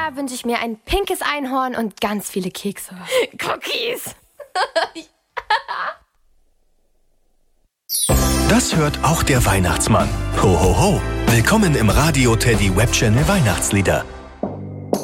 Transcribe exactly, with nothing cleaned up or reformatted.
Jahr wünsche ich mir ein pinkes Einhorn und ganz viele Kekse. Cookies. Das hört auch der Weihnachtsmann. Ho, ho, ho. Willkommen im Radio Teddy Web Channel Weihnachtslieder.